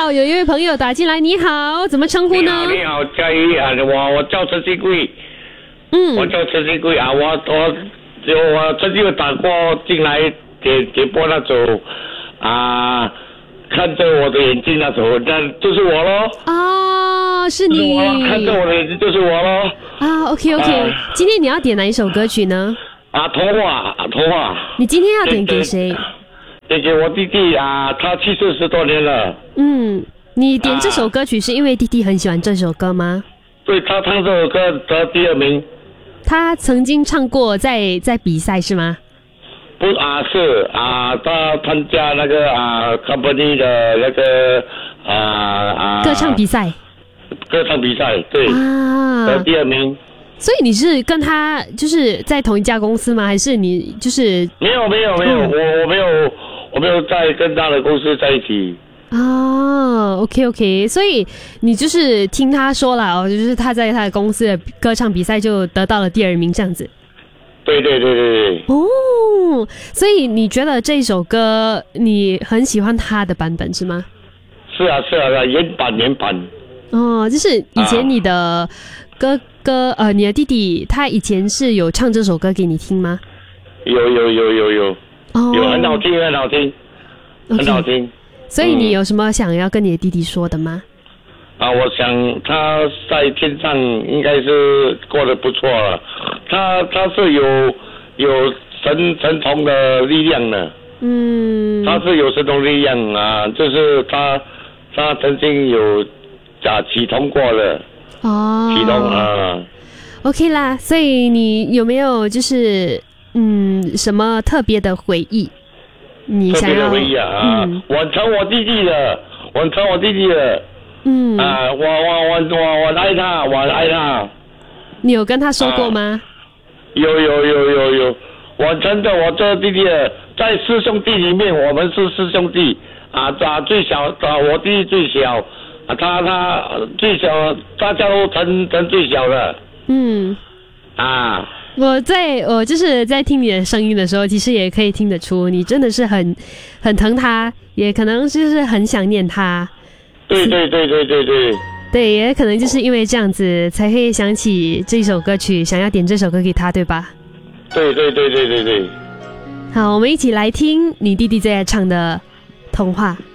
好，有一位朋友打进来，你好，怎么称呼呢？ 你好，嘉怡啊，我叫陈新贵。我叫陈新贵啊，我曾经有打过进来点播那种啊，看着我的眼睛那种，那就是我咯。 哦，是你。 看着我的眼睛就是我咯。 啊 ，OK， 今天你要点哪一首歌曲呢？ 童话。 你今天要点给谁？ 点给我弟弟啊，他去世10多年了。 你点这首歌曲是因为弟弟很喜欢这首歌吗？ 对，他唱这首歌得第2名。 他曾经唱过在比赛是吗？ 不是他参加那个company 的那个歌唱比赛。对得第2名。 所以你是跟他就是在同一家公司吗？还是你就是没有，我没有在跟他的公司在一起。 OK， 所以你就是听他说了就是他在他的公司的歌唱比赛就得到了第2名这样子。 对。 所以你觉得这首歌你很喜欢他的版本是吗？ 是啊，原版。 就是以前你的哥哥你的弟弟他以前是有唱这首歌给你听吗？有， 很好听。很好听。 所以你有什么想要跟你的弟弟说的吗？ 我想他在天上应该是过得不错了。他是有神童的力量的。他是有神童力量啊，就是他曾经有启动过了。启动 OK 啦，所以你有没有就是什么特别的回忆？你想要？特别的回忆我成我弟弟的。我爱他。 你有跟他说过吗？ 有。我这弟弟在4兄弟里面，我们是4兄弟最小我弟弟最小他最小，大家都成最小的。 我就是在听你的声音的时候，其实也可以听得出你真的是很疼他，也可能就是很想念他。 对。 对，也可能就是因为这样子才会想起这首歌曲，想要点这首歌给他，对吧？ 对。 好，我们一起来听你弟弟最爱唱的童话。